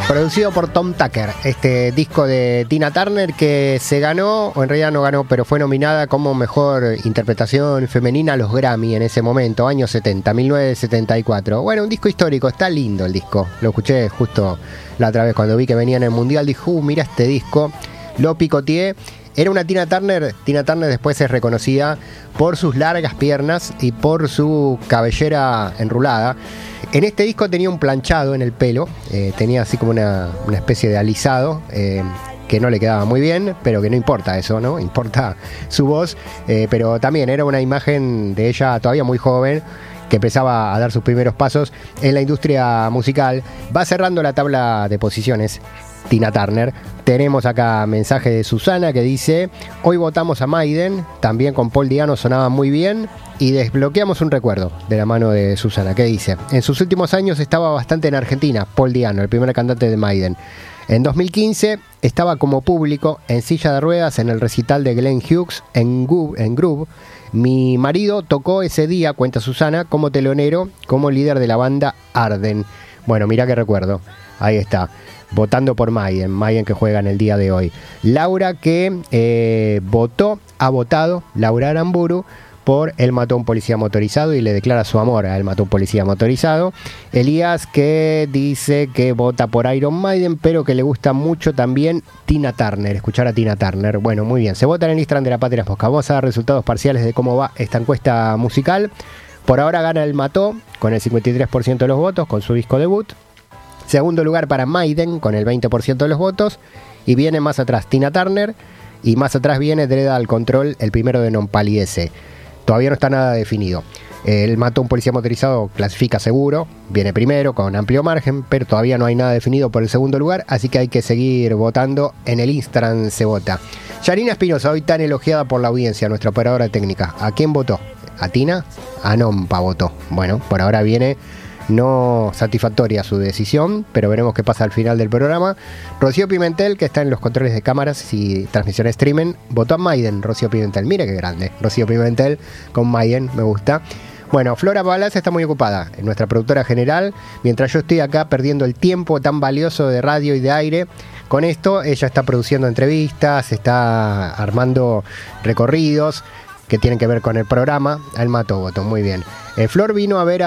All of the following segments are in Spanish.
Producido por Tom Tucker, este disco de Tina Turner que se ganó, o en realidad no ganó, pero fue nominada como mejor interpretación femenina a los Grammy en ese momento, año 70, 1974. Bueno, un disco histórico, está lindo el disco. Lo escuché justo la otra vez cuando vi que venía en el Mundial, dije, mira este disco, lo picoteé. Era una Tina Turner después es reconocida por sus largas piernas y por su cabellera enrulada. En este disco tenía un planchado en el pelo, tenía así como una especie de alisado que no le quedaba muy bien, pero que no importa eso, ¿no? Importa su voz, pero también era una imagen de ella todavía muy joven, que empezaba a dar sus primeros pasos en la industria musical. Va cerrando la tabla de posiciones Tina Turner. Tenemos acá mensaje de Susana que dice: hoy votamos a Maiden, también con Paul Diano sonaba muy bien, y desbloqueamos un recuerdo de la mano de Susana, que dice: en sus últimos años estaba bastante en Argentina, Paul Diano, el primer cantante de Maiden. En 2015 estaba como público en silla de ruedas en el recital de Glenn Hughes en Groove. Mi marido tocó ese día, cuenta Susana, como telonero, como líder de la banda Arden. Bueno, mirá qué recuerdo. Ahí está, votando por Maiden que juega en el día de hoy. Laura que ha votado, Laura Aramburu, por Él mató a un policía motorizado y le declara su amor a Él mató a un policía motorizado. Elías que dice que vota por Iron Maiden, pero que le gusta mucho también Tina Turner, escuchar a Tina Turner. Bueno, muy bien, se vota en el Instagram de La Patria Mosca. Vamos a dar resultados parciales de cómo va esta encuesta musical. Por ahora gana Él mató con el 53% de los votos, con su disco debut. Segundo lugar para Maiden con el 20% de los votos. Y viene más atrás Tina Turner. Y más atrás viene Dreda al control, el primero de Non Paliese. Todavía no está nada definido. Él mató a un policía motorizado, clasifica seguro, viene primero con amplio margen, pero todavía no hay nada definido por el segundo lugar, así que hay que seguir votando. En el Instagram se vota. Yarina Espinosa, hoy tan elogiada por la audiencia, nuestra operadora técnica. ¿A quién votó? ¿A Tina? A Nompa votó. Bueno, por ahora viene no satisfactoria su decisión, pero veremos qué pasa al final del programa. Rocío Pimentel, que está en los controles de cámaras y transmisión streaming, votó a Maiden. Rocío Pimentel, mire qué grande, Rocío Pimentel con Maiden, me gusta. Bueno, Flora Balas está muy ocupada, nuestra productora general, mientras yo estoy acá perdiendo el tiempo tan valioso de radio y de aire. Con esto ella está produciendo entrevistas, está armando recorridos que tienen que ver con el programa. Él mató, votó, muy bien. Flor vino a ver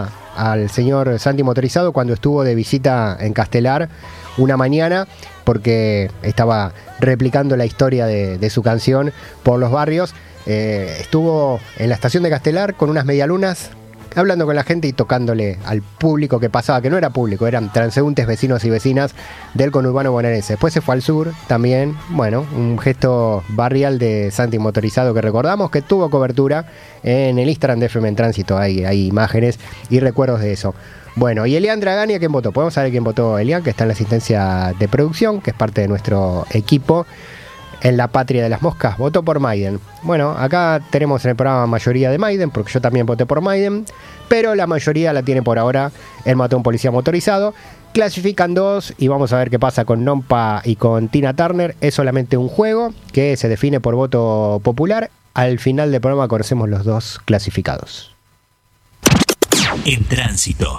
al señor Santi Motorizado cuando estuvo de visita en Castelar una mañana, porque estaba replicando la historia de su canción por los barrios. Estuvo en la estación de Castelar con unas medialunas, hablando con la gente y tocándole al público que pasaba, que no era público, eran transeúntes, vecinos y vecinas del conurbano bonaerense. Después se fue al sur también, bueno, un gesto barrial de Santi Motorizado que recordamos, que tuvo cobertura en el Instagram de FM en Tránsito. Hay imágenes y recuerdos de eso. Bueno, y Elian Dragani, ¿a quién votó? Podemos saber quién votó. Elian, que está en la asistencia de producción, que es parte de nuestro equipo en La Patria de las Moscas, votó por Maiden. Bueno, acá tenemos en el programa mayoría de Maiden, porque yo también voté por Maiden, pero la mayoría la tiene por ahora Él mató a un policía motorizado. Clasifican dos y vamos a ver qué pasa con Nompa y con Tina Turner. Es solamente un juego que se define por voto popular. Al final del programa conocemos los dos clasificados. En Tránsito.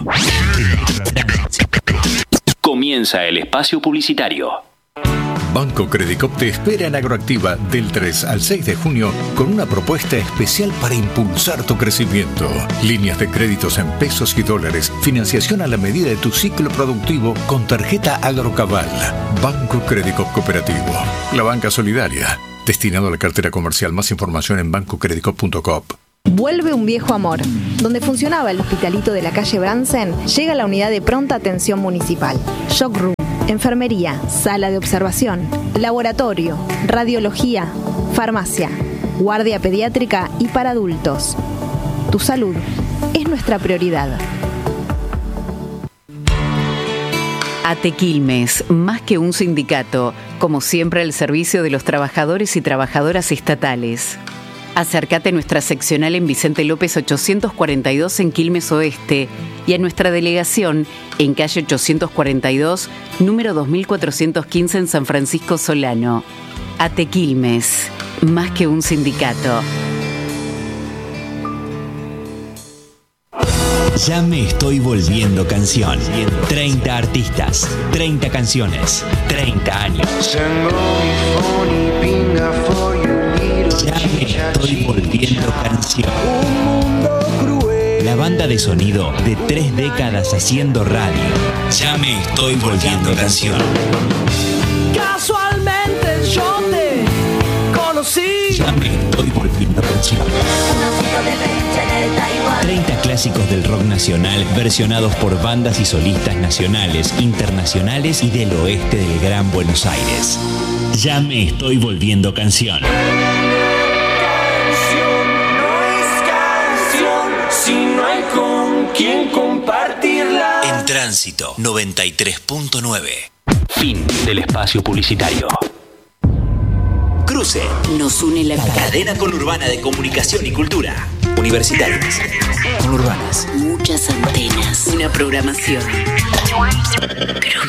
Comienza el espacio publicitario. Banco Credicop te espera en Agroactiva del 3 al 6 de junio con una propuesta especial para impulsar tu crecimiento. Líneas de créditos en pesos y dólares, financiación a la medida de tu ciclo productivo con tarjeta Agrocabal. Banco Credicop Cooperativo, la banca solidaria, destinado a la cartera comercial. Más información en bancocredicop.com. Vuelve un viejo amor. Donde funcionaba el hospitalito de la calle Bransen, llega la unidad de pronta atención municipal. Shock Room, enfermería, sala de observación, laboratorio, radiología, farmacia, guardia pediátrica y para adultos. Tu salud es nuestra prioridad. ATE Quilmes, más que un sindicato, como siempre al servicio de los trabajadores y trabajadoras estatales. Acércate a nuestra seccional en Vicente López 842 en Quilmes Oeste y a nuestra delegación en calle 842, número 2415 en San Francisco Solano. ATE Quilmes, más que un sindicato. Ya me estoy volviendo canción. 30 artistas, 30 canciones, 30 años. Ya me estoy volviendo canción. La banda de sonido de 3 décadas haciendo radio. Ya me estoy volviendo canción. Casualmente yo te conocí. Ya me estoy volviendo canción. 30 clásicos del rock nacional versionados por bandas y solistas nacionales, internacionales y del oeste del Gran Buenos Aires. Ya me estoy volviendo canción. Si no hay con quien compartirla. En Tránsito 93.9. Fin del espacio publicitario. Cruce. Nos une la Cadena conurbana de comunicación y cultura. Universitarias. Conurbanas. Muchas antenas. Una programación.